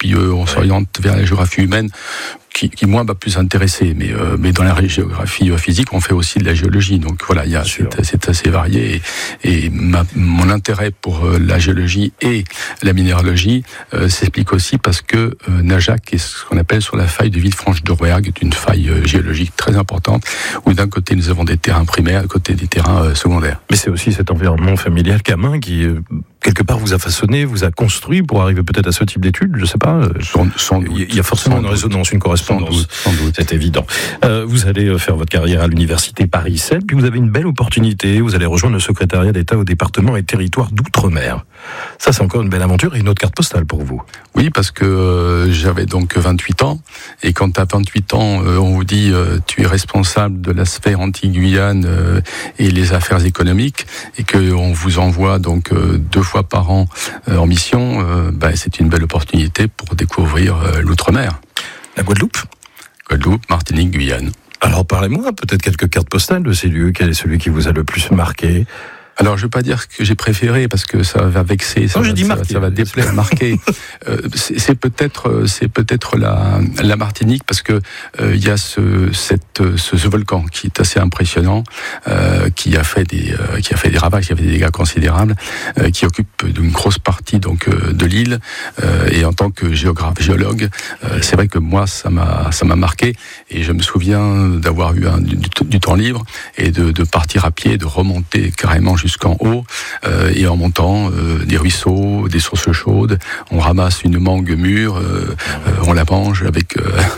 puis on s'oriente vers la géographie humaine, qui moi m'a plus intéressé, mais dans la géographie physique, on fait aussi de la géologie. Donc voilà, c'est assez varié. Et mon intérêt pour la géologie et la minéralogie s'explique aussi parce que Najac est ce qu'on appelle sur la faille de Villefranche de Rouergue, est une faille géologique très importante, où d'un côté nous avons des terrains primaires, à côté des terrains secondaires. Mais c'est aussi cet environnement familial camin qui quelque part vous a façonné, vous a construit pour arriver peut-être à ce type d'études, je sais pas. Sans doute. Il y a forcément une résonance, une correspondance. Sans doute. C'est évident. Vous allez faire votre carrière à l'université Paris-ICEL, puis vous avez une belle opportunité. Vous allez rejoindre le secrétariat d'État au département et territoire d'outre-mer. Ça, c'est encore une belle aventure et une autre carte postale pour vous. Oui, parce que j'avais donc 28 ans, et quand tu as 28 ans, on vous dit tu es responsable de la sphère Antilles-Guyane et les affaires économiques, et qu'on vous envoie donc 2 fois par an en mission, c'est une belle opportunité pour découvrir l'outre-mer. La Guadeloupe, Martinique, Guyane. Alors parlez-moi peut-être quelques cartes postales de ces lieux. Quel est celui qui vous a le plus marqué ? Alors, je ne veux pas dire que j'ai préféré, parce que ça va vexer, ça va déplaire, marquer. C'est peut-être la Martinique, parce que il y a ce volcan qui est assez impressionnant, qui a fait des ravages, qui a fait des dégâts considérables, qui occupe une grosse partie donc de l'île. Et en tant que géologue, c'est vrai que moi ça m'a marqué, et je me souviens d'avoir eu du temps libre et de partir à pied, de remonter carrément jusqu'en haut, et en montant des ruisseaux, des sources chaudes, on ramasse une mangue mûre, on la mange avec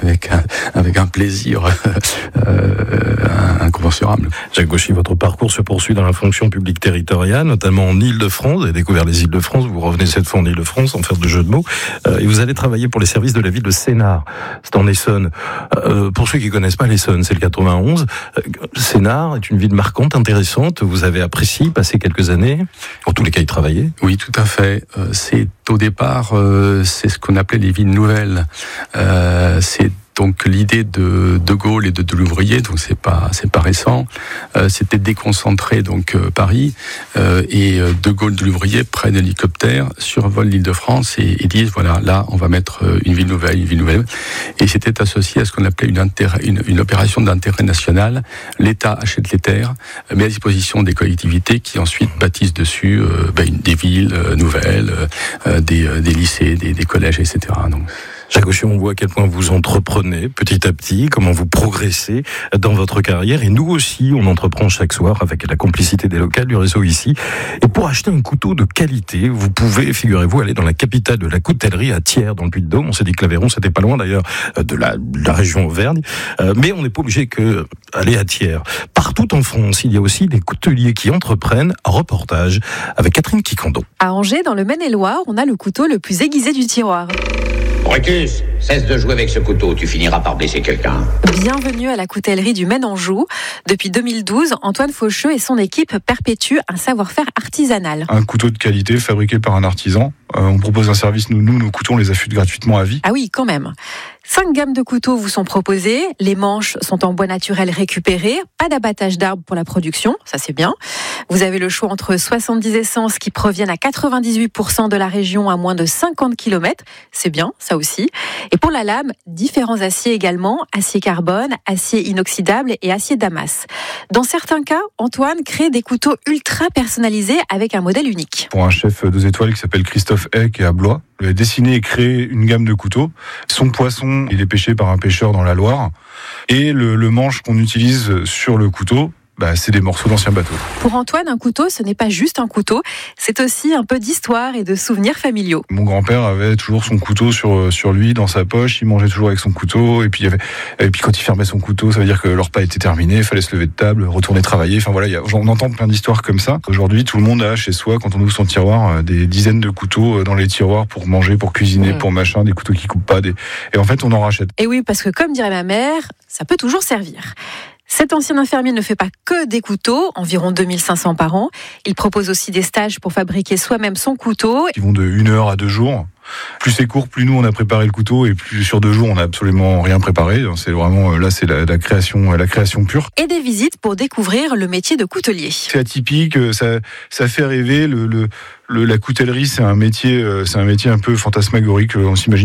un plaisir incommensurable. Jacques Gauchy, votre parcours se poursuit dans la fonction publique territoriale, notamment en Île-de-France. Vous avez découvert les Îles-de-France, vous revenez cette fois en Île-de-France, sans faire de jeu de mots, et vous allez travailler pour les services de la ville de Sénart. C'est en Essonne. Pour ceux qui ne connaissent pas l'Essonne, c'est le 91. Sénart est une ville marquante, intéressante. Vous avez apprécié passer quelques années, en tous les cas y travailler. Oui, tout à fait. C'est au départ, c'est ce qu'on appelait les villes nouvelles. C'est donc l'idée de Gaulle et de Delouvrier, donc c'est pas récent. C'était déconcentrer donc Paris, et De Gaulle et Delouvrier prennent l'hélicoptère, survolent l'Île-de-France et disent voilà, là on va mettre une ville nouvelle. Et c'était associé à ce qu'on appelait une opération d'intérêt national. L'État achète les terres, met à disposition des collectivités qui ensuite bâtissent dessus des villes nouvelles, des lycées, des collèges, etc. Donc, Jacques Gauchy, on voit à quel point vous entreprenez petit à petit, comment vous progressez dans votre carrière. Et nous aussi, on entreprend chaque soir avec la complicité des locales du réseau ici. Et pour acheter un couteau de qualité, vous pouvez, figurez-vous, aller dans la capitale de la coutellerie à Thiers, dans le Puy-de-Dôme. On s'est dit que l'Aveyron, c'était pas loin d'ailleurs de la région Auvergne. Mais on n'est pas obligé d'aller à Thiers. Partout en France, il y a aussi des couteliers qui entreprennent. Reportage avec Catherine Kikando. À Angers, dans le Maine-et-Loire, on a le couteau le plus aiguisé du tiroir. Brutus, cesse de jouer avec ce couteau, tu finiras par blesser quelqu'un. Bienvenue à la coutellerie du Maine-Anjou. Depuis 2012, Antoine Faucheux et son équipe perpétuent un savoir-faire artisanal. Un couteau de qualité fabriqué par un artisan. On propose un service, nous nos couteaux, on les affûte gratuitement à vie. Ah oui, quand même. 5 gammes de couteaux vous sont proposées. Les manches sont en bois naturel récupéré. Pas d'abattage d'arbres pour la production, ça c'est bien. Vous avez le choix entre 70 essences qui proviennent à 98% de la région à moins de 50 km. C'est bien, ça aussi. Et pour la lame, différents aciers également. Acier carbone, acier inoxydable et acier damas. Dans certains cas, Antoine crée des couteaux ultra personnalisés avec un modèle unique. Pour un chef 2 étoiles qui s'appelle Christophe Hay, qui est à Blois, il a dessiné et créé une gamme de couteaux. Son poisson, il est pêché par un pêcheur dans la Loire. Et le manche qu'on utilise sur le couteau, c'est des morceaux d'anciens bateaux. Pour Antoine, un couteau, ce n'est pas juste un couteau, c'est aussi un peu d'histoire et de souvenirs familiaux. Mon grand-père avait toujours son couteau sur lui, dans sa poche, il mangeait toujours avec son couteau, et puis quand il fermait son couteau, ça veut dire que le repas était terminé, il fallait se lever de table, retourner travailler, enfin voilà, on entend plein d'histoires comme ça. Aujourd'hui, tout le monde a chez soi, quand on ouvre son tiroir, des dizaines de couteaux dans les tiroirs pour manger, pour cuisiner, pour machin, des couteaux qui coupent pas, et en fait, on en rachète. Et oui, parce que comme dirait ma mère, ça peut toujours servir. Cet ancien infirmier ne fait pas que des couteaux, environ 2500 par an. Il propose aussi des stages pour fabriquer soi-même son couteau. Ils vont de 1 heure à 2 jours. Plus c'est court, plus nous on a préparé le couteau, et plus sur 2 jours on n'a absolument rien préparé. C'est vraiment, là c'est la création pure. Et des visites pour découvrir le métier de coutelier. C'est atypique, ça fait rêver. La coutellerie, c'est un métier un peu fantasmagorique. On s'imagine